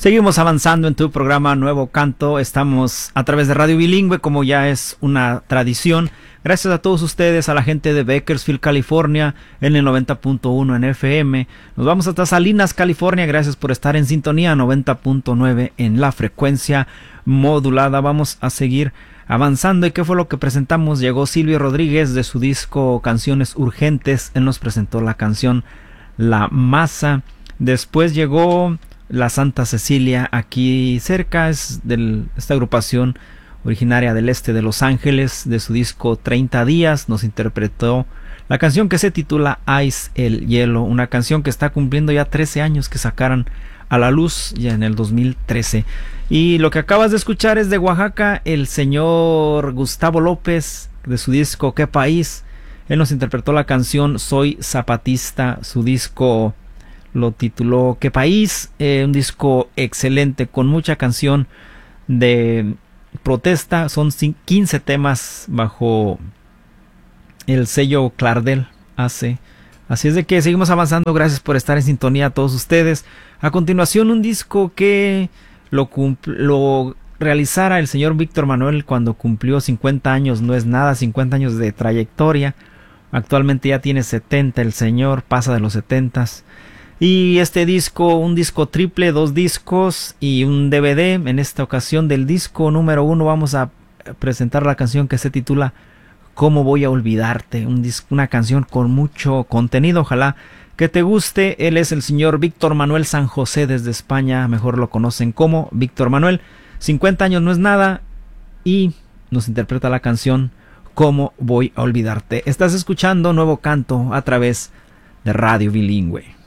Seguimos avanzando en tu programa Nuevo Canto. Estamos a través de Radio Bilingüe, como ya es una tradición. Gracias a todos ustedes, a la gente de Bakersfield, California, en el 90.1 en FM. Nos vamos hasta Salinas, California. Gracias por estar en sintonía, 90.9 en la frecuencia modulada. Vamos a seguir avanzando. ¿Y qué fue lo que presentamos? Llegó Silvio Rodríguez de su disco Canciones Urgentes. Él nos presentó la canción La Masa. Después llegó La Santa Cecilia, aquí cerca, es de esta agrupación originaria del este de Los Ángeles. De su disco 30 días nos interpretó la canción que se titula Ice el Hielo, una canción que está cumpliendo ya 13 años que sacaron a la luz ya en el 2013. Y lo que acabas de escuchar es de Oaxaca, el señor Gustavo López, de su disco ¿Qué País? Él nos interpretó la canción Soy Zapatista. Su disco lo tituló ¿Qué País? Un disco excelente con mucha canción de protesta. Son 15 temas bajo el sello Clardel AC. Así es de que seguimos avanzando. Gracias por estar en sintonía a todos ustedes. A continuación, un disco que lo realizara el señor Víctor Manuel cuando cumplió 50 años. No es nada, 50 años de trayectoria. Actualmente ya tiene 70 el señor, pasa de los 70s. Y este disco, un disco triple, 2 discos y un DVD. En esta ocasión, del disco número 1 vamos a presentar la canción que se titula ¿Cómo voy a olvidarte? Una canción con mucho contenido. Ojalá que te guste. Él es el señor Víctor Manuel San José desde España. Mejor lo conocen como Víctor Manuel. 50 años no es nada. Y nos interpreta la canción ¿Cómo voy a olvidarte? Estás escuchando Nuevo Canto a través de Radio Bilingüe.